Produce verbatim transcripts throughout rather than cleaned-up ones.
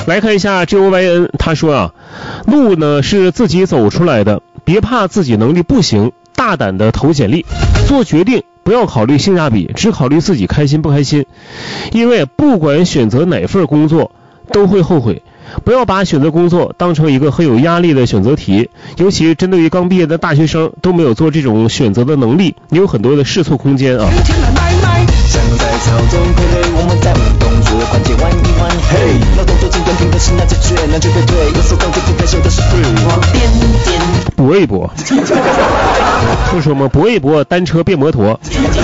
来看一下 J O Y N， 他说啊，路呢是自己走出来的，别怕自己能力不行，大胆的投简历，做决定不要考虑性价比，只考虑自己开心不开心，因为不管选择哪份工作都会后悔。不要把选择工作当成一个很有压力的选择题，尤其针对于刚毕业的大学生，都没有做这种选择的能力，你有很多的试错空间啊。搏一搏，不说吗？搏一搏，单车变摩托。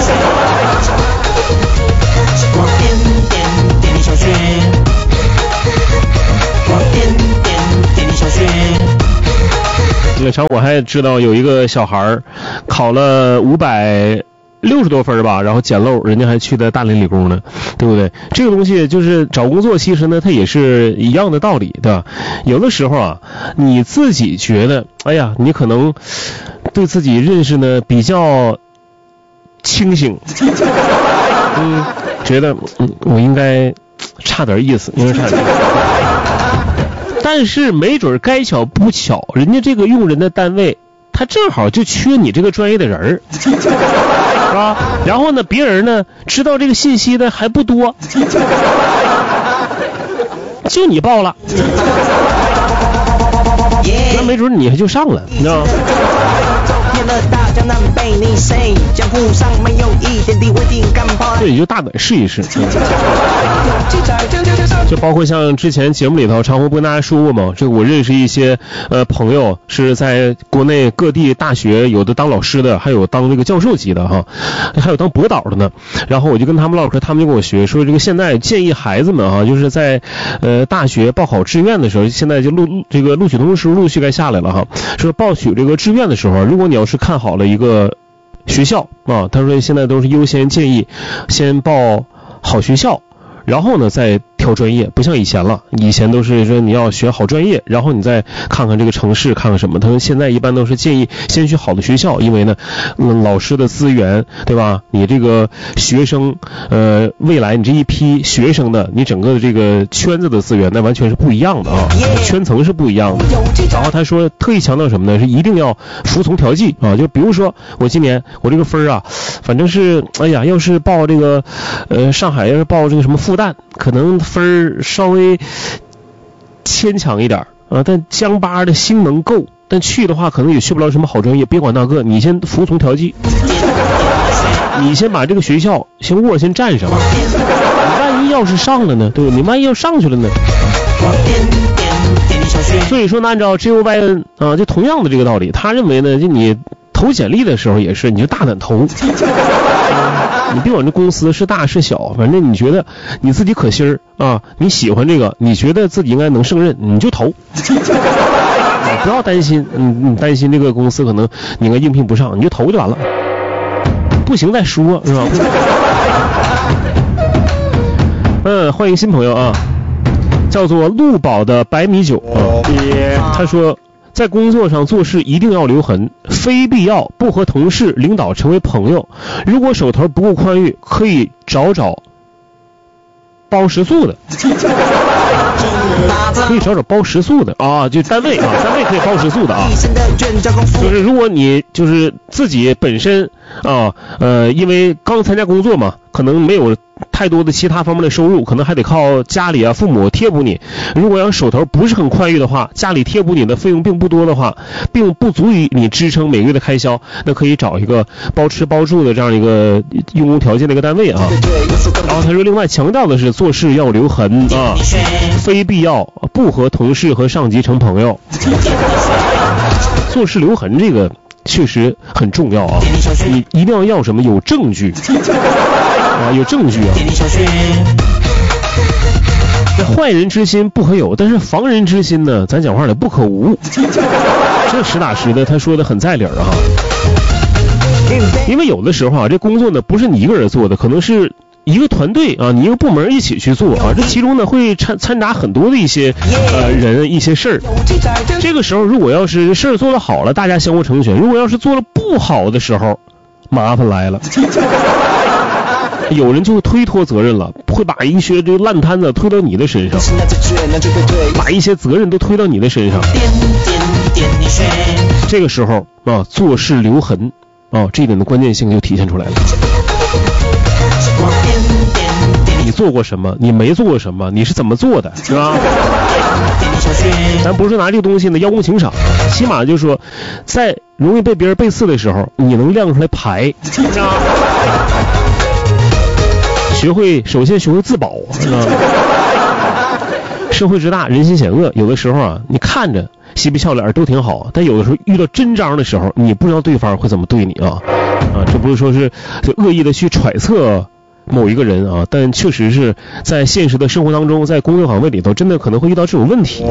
那场我还知道有一个小孩考了五百六十多分吧，然后捡漏，人家还去的大连理工呢，对不对？这个东西就是找工作，其实呢它也是一样的道理，对吧？有的时候啊，你自己觉得哎呀，你可能对自己认识呢比较清醒，嗯，觉得嗯我应该差点意思，应该差点意思，但是没准该巧不巧，人家这个用人的单位他正好就缺你这个专业的人儿，是吧？然后呢，别人呢知道这个信息的还不多，就你报了，那没准你还就上了，你知道吗？这也就大胆试一试。就包括像之前节目里头常红不跟大家说过嘛，这个我认识一些呃朋友是在国内各地大学，有的当老师的，还有当这个教授级的哈，还有当博导的呢。然后我就跟他们唠嗑，他们就跟我学说，这个现在建议孩子们哈，就是在呃大学报考志愿的时候，现在就录这个录取通知陆续该下来了哈，说报取这个志愿的时候，如果你要是看好了一个学校啊，他说现在都是优先建议先报好学校，然后呢再挑专业，不像以前了，以前都是说你要学好专业，然后你再看看这个城市，看看什么。他说现在一般都是建议先去好的学校，因为呢，嗯，老师的资源，对吧？你这个学生，呃，未来你这一批学生的，你整个的这个圈子的资源，那完全是不一样的啊，圈层是不一样的。然后他说特意强调什么呢？是一定要服从调剂啊，就比如说我今年我这个分啊，反正是，哎呀，要是报这个，呃，上海要是报这个什么复旦，可能分儿稍微牵强一点啊，但江巴的星能够，但去的话可能也去不了什么好专业，别管那个，你先服从调剂，你先把这个学校先窝先占上，你万一要是上了呢，对吧？你万一要上去了呢？所以说呢，按照 J O Y N 啊，就同样的这个道理，他认为呢，就你投简历的时候也是，你就大胆投。你别管这公司是大是小，反正你觉得你自己可心儿啊，你喜欢这个，你觉得自己应该能胜任，你就投，啊、不要担心，嗯，你担心这个公司可能你应该应聘不上，你就投就完了，不行再说，是吧？嗯，欢迎新朋友啊，叫做陆宝的百米酒啊，他说。在工作上做事一定要留痕，非必要不和同事领导成为朋友，如果手头不够宽裕，可以找找包食宿的，可以找找包食宿的啊，就单位啊，单位可以包食宿的啊，就是如果你就是自己本身啊呃因为刚参加工作嘛，可能没有太多的其他方面的收入，可能还得靠家里啊父母贴补你，如果要手头不是很宽裕的话，家里贴补你的费用并不多的话，并不足以你支撑每个月的开销，那可以找一个包吃包住的这样一个用工条件的一个单位啊。然后他说另外强调的是做事要留痕啊，非必要不和同事和上级成朋友，做事留痕这个确实很重要啊，你一定要要什么有证据啊，有证据啊。这坏人之心不可有，但是防人之心呢，咱讲话了不可无。这实打实的，他说的很在理儿啊。因为有的时候啊，这工作呢不是你一个人做的，可能是一个团队啊，你一个部门一起去做啊，这其中呢会掺掺杂很多的一些呃人一些事儿。这个时候如果要是事儿做得好了，大家相互成全；如果要是做了不好的时候，麻烦来了。 有人就推脱责任了，会把一些这个烂摊子推到你的身上，把一些责任都推到你的身上。这个时候啊，做事留痕啊，这一点的关键性就体现出来了。你做过什么？你没做过什么？你是怎么做的？是吧？咱不是拿这个东西呢邀功请赏，起码就是说，在容易被别人背刺的时候，你能亮出来牌。学会，首先学会自保，是吧？社会之大，人心险恶，有的时候啊，你看着嬉皮笑脸都挺好，但有的时候遇到真章的时候，你不知道对方会怎么对你啊啊！这不是说是就恶意的去揣测某一个人啊，但确实是在现实的生活当中，在工作岗位里头，真的可能会遇到这种问题。